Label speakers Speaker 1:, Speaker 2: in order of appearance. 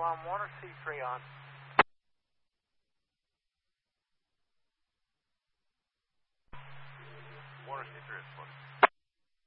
Speaker 1: on 1 or C3 on? One or C3 is 1.